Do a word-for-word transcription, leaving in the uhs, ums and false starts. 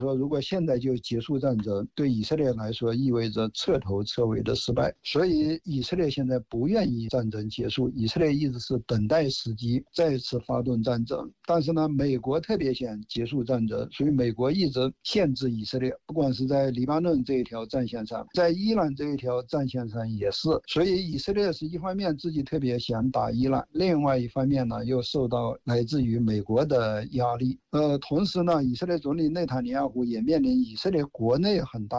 说如果现在就结束战争，对以色列来说意味着彻头彻尾的失败。所以以色列现在不愿意战争结束，以色列一直是等待时机再次发动战争。但是呢，美国特别想结束战争，所以美国一直限制以色列，不管是在黎巴嫩这一条战线上，在伊朗这一条战线上也是。所以以色列是一方面自己特别想打伊朗，另外一方面呢又受到来自于美国的压力。呃，同时呢，以色列总理内塔尼亚胡也面临以色列国内很大